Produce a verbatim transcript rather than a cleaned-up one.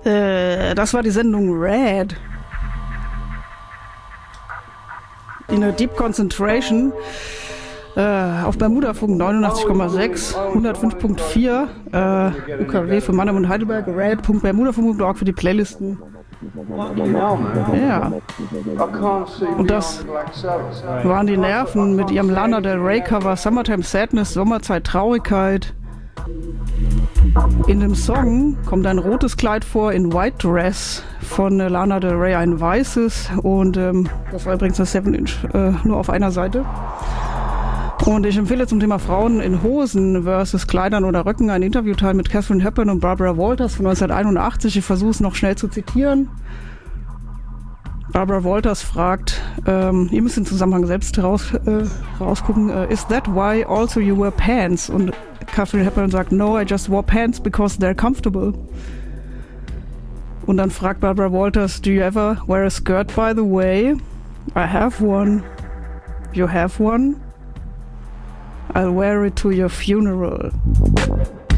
Äh, das war die Sendung Red. In a Deep Concentration. Äh, auf Bermudafunk neunundachtzig Komma sechs, hundertfünf Komma vier, äh, U K W für Mannheim und Heidelberg, red punkt bermudafunk punkt org für die Playlisten. Ja. Und das waren die Nerven mit ihrem Lana Del Rey Cover Summertime Sadness, Sommerzeit Traurigkeit. In dem Song kommt ein rotes Kleid vor in White Dress von äh, Lana Del Rey, ein weißes, und ähm, das war übrigens das seven inch äh, nur auf einer Seite. Und ich empfehle zum Thema Frauen in Hosen versus Kleidern oder Röcken ein Interviewteil mit Katharine Hepburn und Barbara Walters von neunzehnhunderteinundachtzig. Ich versuche es noch schnell zu zitieren. Barbara Walters fragt, ähm, ihr müsst den Zusammenhang selbst raus, äh, rausgucken, äh, is that why also you wear pants? Und Katharine Hepburn sagt, no, I just wore pants because they're comfortable. Und dann fragt Barbara Walters, do you ever wear a skirt by the way? I have one. You have one? I'll wear it to your funeral.